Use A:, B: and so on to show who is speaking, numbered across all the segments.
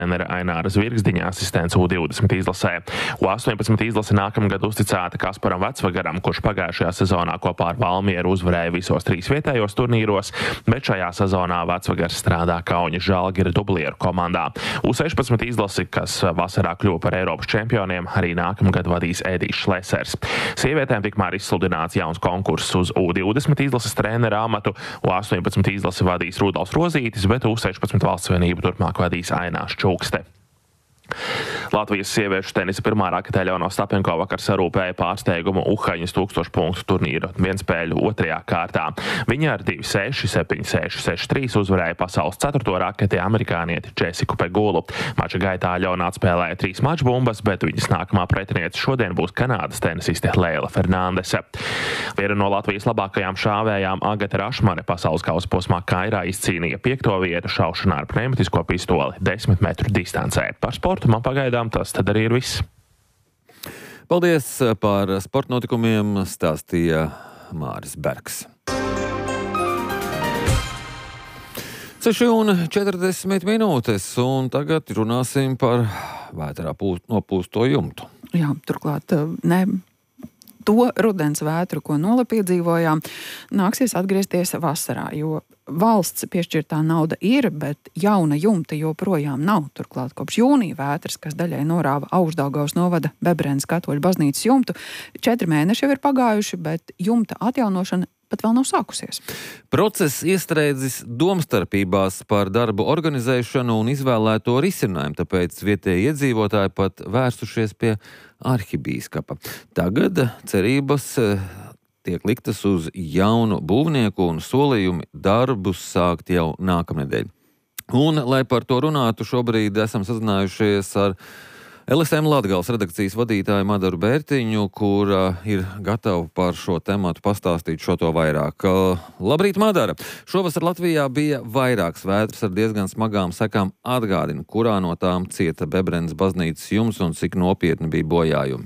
A: Aināra Zvirgzdiņa asistents U20 izlasē. U18 izlase nākamgad uzticēta Kasparam Vecvagaram, kurš pagājušajā sezonā kopā ar Valmieru uzvarēja visos 3 vietējos turnīros, bet šajā sezonā Vecvagars strādā Kauņa Žalgira dublieru komandā. U16 izlasi, kas vasarā kļuva par Eiropas čempioniem, arī nākamgad vadīs Edijs Šlesers. Sievietēm tikmēr izsludināts jauns konkurss uz U20 izlases trenera amatu. U18 izlasi vadīs Rudolfs Rozītis, bet U16 valsts vienību turpmāk vadīs Ainārs Čukste. Latvijas sieviešu tenisa pirmā rakete Aļona Ostapenko vakar sarūpēja pārsteigumu Uhaņas 1000 punktu turnīra vienspēļu 2. kārtā. Viņa ar 2-6, 7-6, 6-3 uzvarēja pasaules 4. raketi amerikānieti Džesiku Pegulu. Mača gaitā Aļona atspēlēja 3 mačbumbas, bet viņas nākamā pretiniece šodien būs Kanādas tenisiste Leila Fernandese. Viena no Latvijas labākajām šāvējām Agata Rašmane pasaules kausa posmā Kairā izcīnīja 5. vietu šaušanā ar pneumatisko pistoli 10 metru distancē. Par sportu man pagaidām tas tad arī ir viss.
B: Paldies par sporta notikumiem, stāstīja Māris Bergs. 6:40 minūtes, un tagad runāsim par vētrā nopūsto jumtu.
C: Jā, turklāt to rudens vētru, ko piedzīvojām, nāksies atgriezties vasarā, jo valsts piešķirtā nauda ir, bet jauna jumta joprojām nav. Turklāt kopš jūnija vētras, kas daļai norāva Augšdaugavas novada Bebrenes katoļu baznīcas jumtu, 4 mēneši jau ir pagājuši, bet jumta atjaunošana pat vēl nav sākusies.
B: Process iestrēdzis domstarpībās par darbu organizēšanu un izvēlēto risinājumu, tāpēc vietēji iedzīvotāji pat vērsušies pie arhibīskapa. Tagad cerības tiek liktas uz jaunu būvnieku un solījumi darbus sākt jau nākamnedēļ. Un, lai par to runātu, šobrīd esam sazinājušies ar LSM Latgales redakcijas vadītāju Madaru Bērtiņu, kura ir gatava par šo tematu pastāstīt šo to vairāk. Labrīt, Madara! Šovasar Latvijā bija vairākas vētras ar diezgan smagām sekām. Atgādina, kurā no tām cieta Bebrenes baznīcas jumts un cik nopietni bija bojājumi.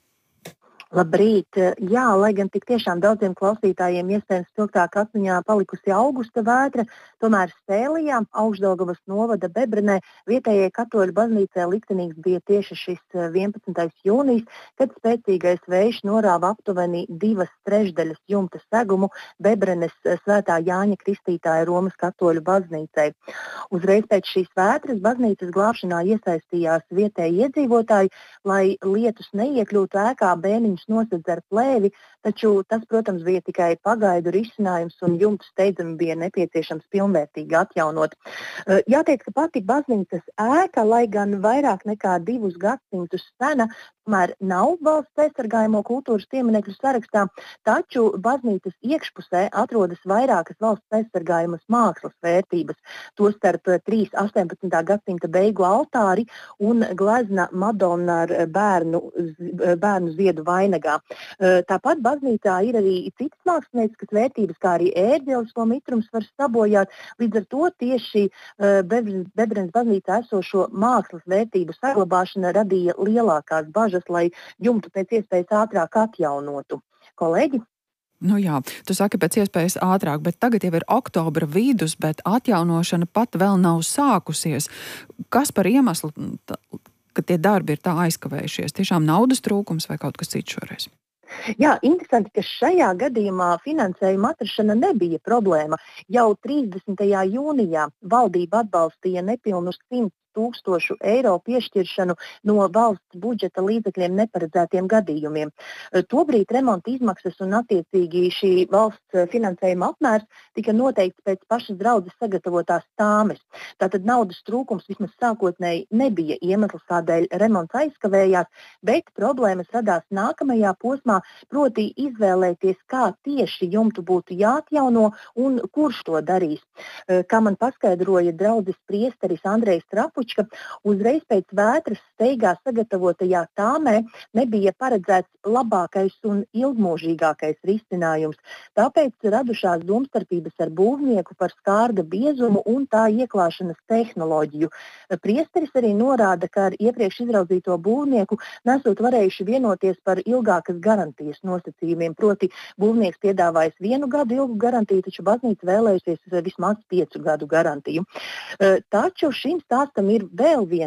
D: Labrīt! Jā, lai gan tik tiešām daudziem klausītājiem iespējams spilgtāk atmiņā palikusi augusta vētra, tomēr Sēlijā, Augšdaugavas novada Bebrenē, vietējai katoļu baznīcē liktenīgs bija tieši šis 11. jūnijas, kad spēcīgais vējš norāva aptuveni 2/3 jumta segumu Bebrenes Svētā Jāņa Kristītāja Romas katoļu baznīcai. Uzreiz pēc šīs vētras baznīcas glābšanā iesaistījās vietēji iedzīvotāji, lai lietus neiekļūtu ēkā, bēniņu nosedz ar plēvi, taču tas, protams, bija tikai pagaidu risinājums un jumtu steidzami bija nepieciešams pilnvērtīgi atjaunot. Jāteic, ka pati baznīcas ēka, lai gan vairāk nekā 2 gadsimtus sena, tomēr nav valsts aizsargājamo kultūras pieminekļu sarakstā, taču baznīcas iekšpusē atrodas vairākas valsts aizsargājamas mākslas vērtības, tostarp 3 18. gadsimta beigu altāri un glezna Madonna ar bērnu ziedu vainagā. Tāpat baznīcā ir arī citas mākslinieciskas vērtības, kā arī ērģeles, ko mitrums var sabojāt. Līdz ar to tieši Bebrenes baznīcā esošo mākslas vērtību saglabāšana radīja lielākās bažas, lai jumtu pēc iespējas ātrāk atjaunotu. Kolēģi?
C: Nu jā, tu saki pēc iespējas ātrāk, bet tagad jau ir oktobra vidus, bet atjaunošana pat vēl nav sākusies. Kas par iemeslu, ka tie darbi ir tā aizkavējušies? Tiešām naudas trūkums vai kaut kas cits šoreiz?
D: Jā, interesanti, ka šajā gadījumā finansējuma atrašana nebija problēma. Jau 30. jūnijā valdība atbalstīja nepilnu 100 000 eiro piešķiršanu no valsts budžeta līdzekļiem neparedzētiem gadījumiem. Tobrīd remonta izmaksas un attiecīgi šī valsts finansējuma apmērs tika noteikts pēc pašas draudzes sagatavotās tāmes. Tātad naudas trūkums vismaz sākotnēji nebija iemesls, kādēļ remonts aizkavējās, bet problēmas radās nākamajā posmā, proti izvēlēties, kā tieši jumtu būtu jāatjauno un kurš to darīs. Kā man paskaidroja draudzes priesteris Andrejs Trapučs, ka uzreiz pēc vētras steigā sagatavotajā tāmē nebija paredzēts labākais un ilgmūžīgākais risinājums. Tāpēc radušās domstarpības ar būvnieku par skārda biezumu un tā ieklāšanas tehnoloģiju. Priesteris arī norāda, ka ar iepriekš izraudzīto būvnieku nesot varējuši vienoties par ilgākas garantijas nosacījumiem. Proti būvnieks piedāvājis 1 gadu ilgu garantiju, taču baznīca vēlējusies vismaz 5 gadu garantiju. Taču šim stāstam ir vēl viens